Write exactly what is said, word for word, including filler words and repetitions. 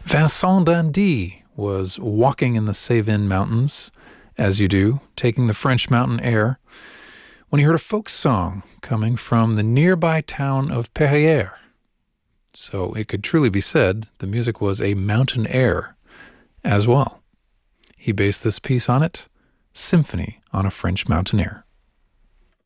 Vincent d'Indy was walking in the Cévennes mountains, as you do, taking the French mountain air, when he heard a folk song coming from the nearby town of Perrières. So it could truly be said the music was a mountain air as well. He based this piece on it, Symphony on a French Mountain Air.